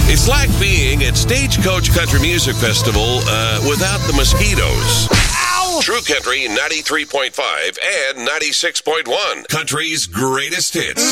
It's like being at Stagecoach Country Music Festival without the mosquitoes. Ow! True Country 93.5 and 96.1. Country's greatest hits.